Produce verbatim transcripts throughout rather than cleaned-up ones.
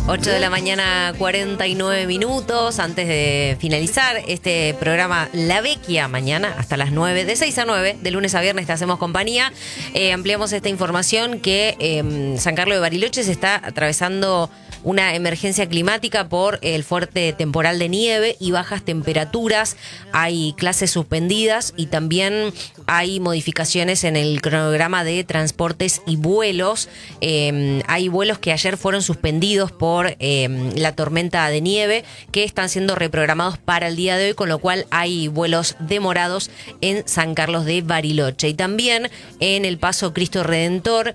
ocho de la mañana, cuarenta y nueve minutos. Antes de finalizar este programa La Vecchia, mañana hasta las nueve, de seis a nueve, de lunes a viernes te hacemos compañía. Eh, ampliamos esta información que eh, San Carlos de Bariloche se está atravesando una emergencia climática por el fuerte temporal de nieve y bajas temperaturas. Hay clases suspendidas y también hay modificaciones en el cronograma de transportes y vuelos. Eh, hay vuelos que ayer fueron suspendidos por eh, la tormenta de nieve que están siendo reprogramados para el día de hoy, con lo cual hay vuelos demorados en San Carlos de Bariloche. Y también en el Paso Cristo Redentor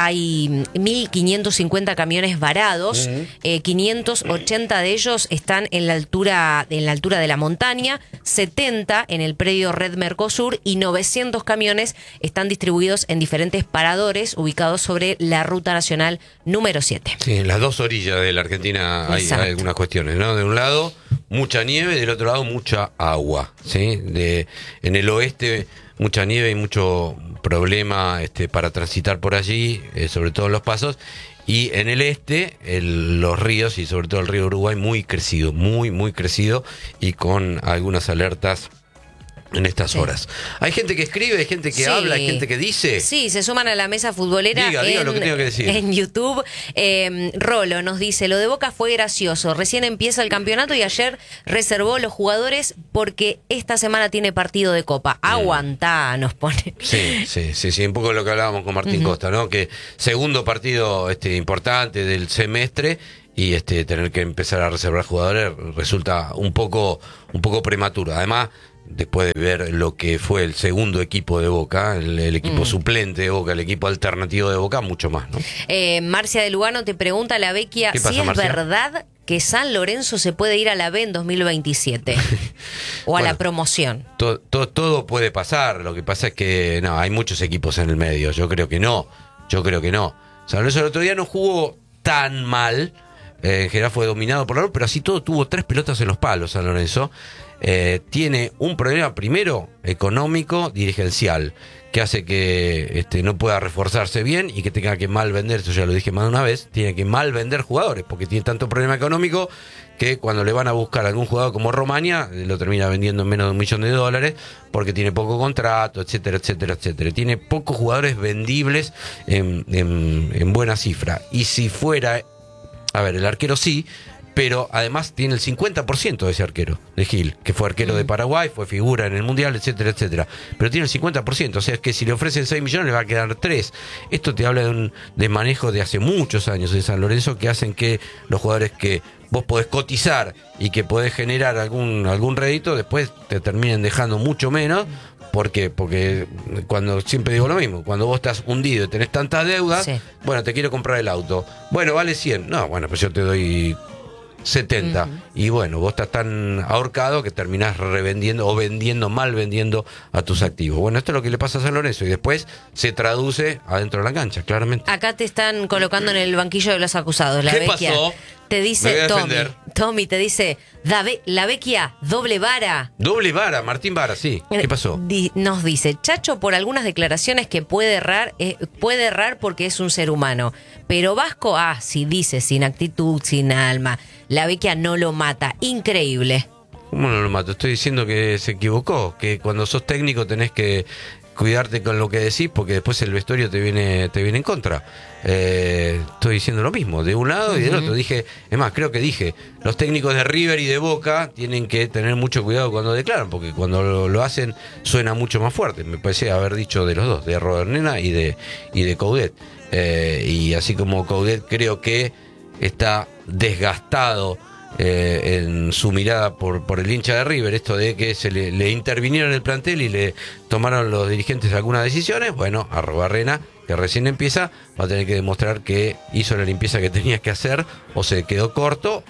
hay mil quinientos cincuenta camiones varados. Uh-huh. eh, quinientos ochenta de ellos están en la altura en la altura de la montaña, setenta en el predio Red Mercosur y novecientos camiones están distribuidos en diferentes paradores ubicados sobre la ruta nacional número siete. Sí, en las dos orillas de la Argentina hay, hay algunas cuestiones, ¿no? De un lado mucha nieve, del otro lado mucha agua, ¿sí? De, en el oeste mucha nieve y mucho problema este, para transitar por allí, eh, sobre todo en los pasos. Y en el este, el, los ríos y sobre todo el río Uruguay muy crecido, muy, muy crecido y con algunas alertas en estas sí. horas. Hay gente que escribe, hay gente que sí. habla, hay gente que dice. Sí, se suman a la mesa futbolera. Diga, en, diga lo que tengo que decir. En YouTube. Eh, Rolo nos dice, lo de Boca fue gracioso. Recién empieza el campeonato y ayer reservó los jugadores porque esta semana tiene partido de Copa. Mm. Aguantá, nos pone. Sí, sí, sí, sí, un poco lo que hablábamos con Martín uh-huh. Costa, ¿no? Que segundo partido este importante del semestre y este tener que empezar a reservar jugadores resulta un poco, un poco prematuro. Además, después de ver lo que fue el segundo equipo de Boca, el, el equipo mm. suplente de Boca, el equipo alternativo de Boca, mucho más, ¿no? Eh, Marcia de Lugano te pregunta, La Vecchia, si es Marcia? verdad que San Lorenzo se puede ir a la B en dos mil veintisiete o a bueno, la promoción. To, to, todo puede pasar, lo que pasa es que no, hay muchos equipos en el medio, yo creo que no, yo creo que no. San Lorenzo el otro día no jugó tan mal, eh, en general fue dominado por la, pero así todo tuvo tres pelotas en los palos San Lorenzo. Eh, tiene un problema primero económico, dirigencial, que hace que este, no pueda reforzarse bien y que tenga que mal vender, eso ya lo dije más de una vez, tiene que mal vender jugadores, porque tiene tanto problema económico que cuando le van a buscar a algún jugador como Romaña, lo termina vendiendo en menos de un millón de dólares, porque tiene poco contrato, etcétera, etcétera, etcétera. Tiene pocos jugadores vendibles en, en, en buena cifra. Y si fuera, a ver, el arquero sí, pero además tiene el cincuenta por ciento de ese arquero, de Gil, que fue arquero mm. de Paraguay, fue figura en el Mundial, etcétera, etcétera. Pero tiene el cincuenta por ciento, o sea, es que si le ofrecen seis millones le va a quedar tres. Esto te habla de un desmanejo de hace muchos años de San Lorenzo que hacen que los jugadores que vos podés cotizar y que podés generar algún, algún rédito, después te terminen dejando mucho menos. ¿Por qué? Porque cuando siempre digo lo mismo, cuando vos estás hundido y tenés tantas deudas, sí. bueno, te quiero comprar el auto. Bueno, vale cien. No, bueno, pues yo te doy setenta. Uh-huh. Y bueno, vos estás tan ahorcado que terminás revendiendo o vendiendo, mal vendiendo a tus activos. Bueno, esto es lo que le pasa a San Lorenzo y después se traduce adentro de la cancha, claramente. Acá te están colocando en el banquillo de los acusados. La ¿Qué Vecchia. pasó? Te dice Tommy, Tommy te dice, La Vecchia, doble vara. Doble vara, Martín Vara, sí. ¿Qué pasó? Di, nos dice, Chacho por algunas declaraciones que puede errar, eh, puede errar porque es un ser humano. Pero Vasco, ah, si dice, sin actitud, sin alma. La Vecchia no lo mata. Increíble. ¿Cómo no lo mato? Estoy diciendo que se equivocó, que cuando sos técnico tenés que cuidarte con lo que decís porque después el vestuario te viene te viene en contra. Eh, estoy diciendo lo mismo, de un lado y del otro. Dije, es más, creo que dije, los técnicos de River y de Boca tienen que tener mucho cuidado cuando declaran, porque cuando lo, lo hacen suena mucho más fuerte. Me parece haber dicho de los dos, de Rodernena y de, y de Coudet. Eh, y así como Coudet creo que está desgastado Eh, en su mirada por, por el hincha de River, esto de que se le, le intervinieron en el plantel y le tomaron los dirigentes algunas decisiones. Bueno, Arrobarrena, que recién empieza, va a tener que demostrar que hizo la limpieza que tenía que hacer, o se quedó corto,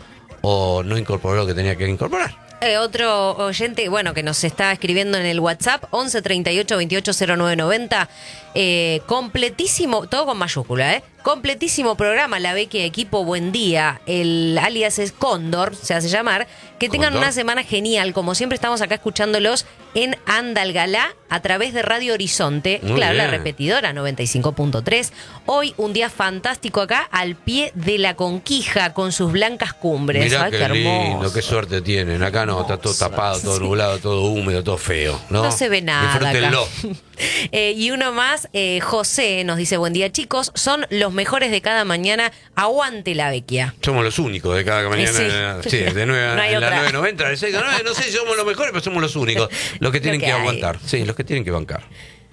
o no incorporó lo que tenía que incorporar. Eh, otro oyente, bueno, que nos está escribiendo en el WhatsApp, once treinta y ocho veintiocho cero nueve noventa, eh, completísimo, todo con mayúscula, ¿eh? Completísimo programa, La Vecchia, equipo, buen día. El alias es Cóndor, se hace llamar. Que tengan Cóndor. Una semana genial, como siempre estamos acá escuchándolos en Andalgalá a través de Radio Horizonte, Muy claro, bien. la repetidora noventa y cinco punto tres. Hoy un día fantástico acá al pie de la Conquija con sus blancas cumbres. Mirá Ay, qué, qué hermoso. lindo, qué suerte tienen. Acá no, está todo Hermoso, tapado, todo sí. nublado, todo húmedo, todo feo. No, No se ve nada Disfrútenlo. acá. Eh, y uno más, eh, José nos dice, buen día chicos, son los mejores de cada mañana, aguante la Vecchia. Somos los únicos de cada mañana. Sí. Sí, de nueve, No hay en la otra. nueve noventa, de seis a nueve, no sé si somos los mejores, pero somos los únicos. Los que tienen Lo que, que hay. aguantar. Sí, los que tienen que bancar.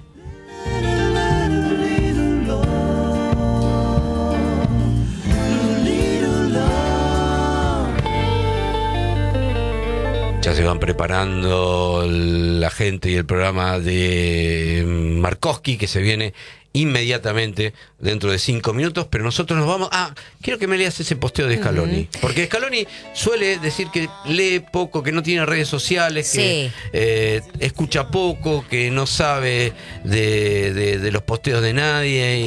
Ya se van preparando la gente y el programa de Markowski, que se viene inmediatamente dentro de cinco minutos, pero nosotros nos vamos... Ah, quiero que me leas ese posteo de Scaloni, uh-huh. porque Scaloni suele decir que lee poco, que no tiene redes sociales, que sí. eh, escucha poco, que no sabe de, de, de los posteos de nadie,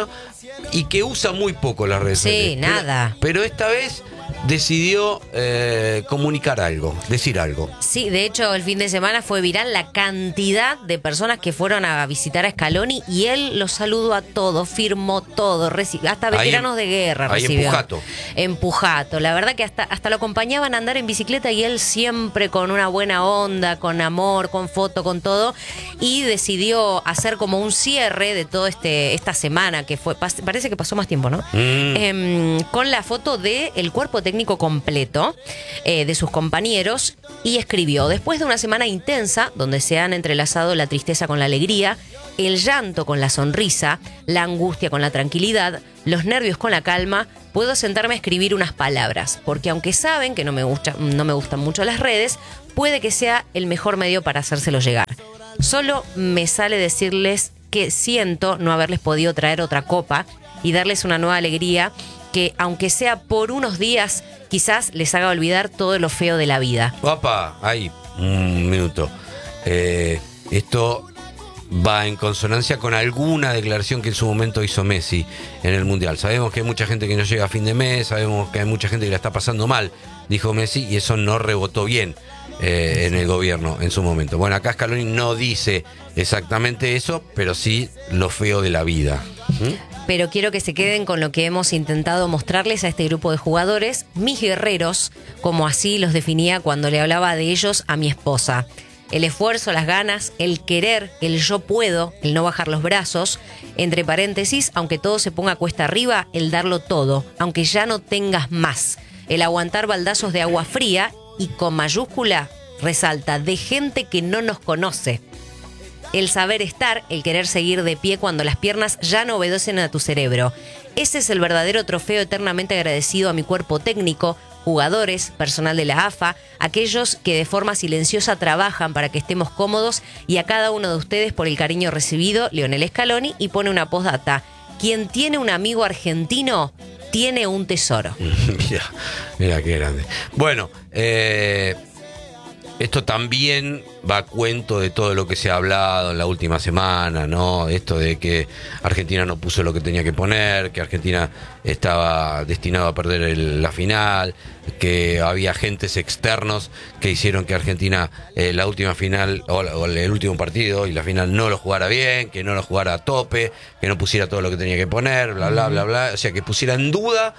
y, y que usa muy poco las redes sí, sociales. Sí, nada. Pero, pero esta vez decidió eh, comunicar algo, decir algo. Sí, de hecho el fin de semana fue viral la cantidad de personas que fueron a visitar a Scaloni y él los saludó a todos, firmó todo, reci- hasta veteranos ahí, de guerra ahí recibió. en Pujato. En Pujato. La verdad que hasta, hasta lo acompañaban a andar en bicicleta y él siempre con una buena onda, con amor, con foto, con todo, y decidió hacer como un cierre de todo este esta semana que fue, parece que pasó más tiempo, ¿no? Mm. Eh, con la foto de el cuerpo técnico completo eh, de sus compañeros y escribió: después de una semana intensa donde se han entrelazado la tristeza con la alegría, el llanto con la sonrisa, la angustia con la tranquilidad, los nervios con la calma, puedo sentarme a escribir unas palabras, porque aunque saben que no me gusta, no me gustan mucho las redes, puede que sea el mejor medio para hacérselo llegar. Solo me sale decirles que siento no haberles podido traer otra copa y darles una nueva alegría que, aunque sea por unos días, quizás les haga olvidar todo lo feo de la vida. Papá, ahí, un minuto. Eh, esto va en consonancia con alguna declaración que en su momento hizo Messi en el Mundial. Sabemos que hay mucha gente que no llega a fin de mes, sabemos que hay mucha gente que la está pasando mal, dijo Messi, y eso no rebotó bien eh, en el gobierno en su momento. Bueno, acá Scaloni no dice exactamente eso, pero sí lo feo de la vida. ¿Mm? Pero quiero que se queden con lo que hemos intentado mostrarles a este grupo de jugadores, mis guerreros, como así los definía cuando le hablaba de ellos a mi esposa. El esfuerzo, las ganas, el querer, el yo puedo, el no bajar los brazos, entre paréntesis, aunque todo se ponga cuesta arriba, el darlo todo, aunque ya no tengas más, el aguantar baldazos de agua fría y con mayúscula resalta, de gente que no nos conoce. El saber estar, el querer seguir de pie cuando las piernas ya no obedecen a tu cerebro. Ese es el verdadero trofeo eternamente agradecido a mi cuerpo técnico, jugadores, personal de la A F A, aquellos que de forma silenciosa trabajan para que estemos cómodos, y a cada uno de ustedes por el cariño recibido, Lionel Scaloni, y pone una postdata. Quien tiene un amigo argentino tiene un tesoro. Mira, mira qué grande. Bueno, eh... esto también va a cuento de todo lo que se ha hablado en la última semana, ¿no? Esto de que Argentina no puso lo que tenía que poner, que Argentina estaba destinado a perder el, la final, que había agentes externos que hicieron que Argentina eh, la última final, o, o el último partido y la final no lo jugara bien, que no lo jugara a tope, que no pusiera todo lo que tenía que poner, bla, bla, bla, bla. O sea, que pusiera en duda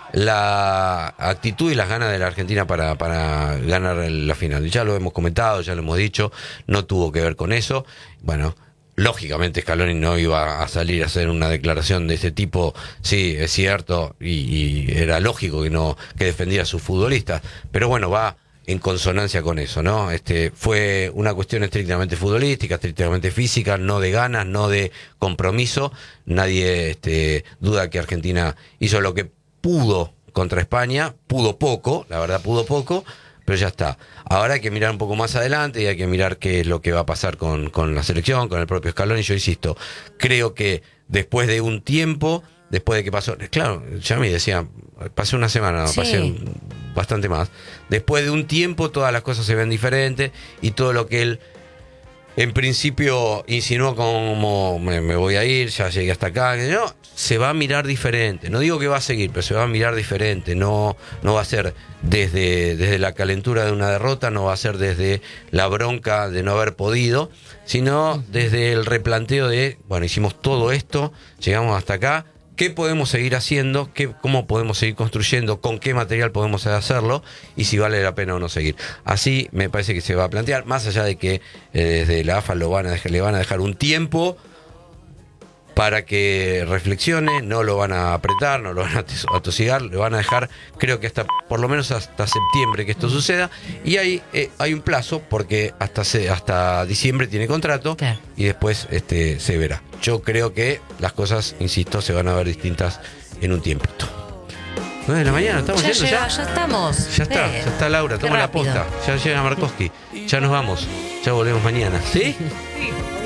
la actitud y las ganas de la Argentina para, para ganar la final. Ya lo hemos comentado, ya lo hemos dicho, no tuvo que ver con eso. Bueno, lógicamente Scaloni no iba a salir a hacer una declaración de ese tipo, sí, es cierto, y, y era lógico que no que defendía a sus futbolistas, pero bueno, va en consonancia con eso, ¿no? Este fue una cuestión estrictamente futbolística, estrictamente física, no de ganas, no de compromiso. Nadie este, duda que Argentina hizo lo que pudo contra España, pudo poco, la verdad pudo poco, pero ya está. Ahora hay que mirar un poco más adelante y hay que mirar qué es lo que va a pasar con, con la selección, con el propio Scaloni. Yo insisto, creo que después de un tiempo, después de que pasó, claro, ya me decía, pasé una semana, sí. pasé bastante más, después de un tiempo todas las cosas se ven diferentes y todo lo que él en principio insinuó como me, me voy a ir, ya llegué hasta acá, no, se va a mirar diferente. No digo que va a seguir, pero se va a mirar diferente. No, no va a ser desde, desde la calentura de una derrota, no va a ser desde la bronca de no haber podido, sino desde el replanteo de, bueno, hicimos todo esto, llegamos hasta acá, ¿qué podemos seguir haciendo? ¿Qué, ¿Cómo podemos seguir construyendo? ¿Con qué material podemos hacerlo? Y si vale la pena o no seguir. Así me parece que se va a plantear, más allá de que eh, desde la A F A lo van a dejar, le van a dejar un tiempo para que reflexione, no lo van a apretar, no lo van a atosigar, le van a dejar, creo que hasta por lo menos hasta septiembre que esto suceda, y hay, eh, hay un plazo, porque hasta se, hasta diciembre tiene contrato, claro. Y después este, se verá. Yo creo que las cosas, insisto, se van a ver distintas en un tiempito. nueve de la mañana, ¿estamos ya yendo llega, ya? Ya estamos. Ya está, ya está Laura, toma la posta. Ya llega Markowski. Ya nos vamos. Ya volvemos mañana. ¿Sí? Sí.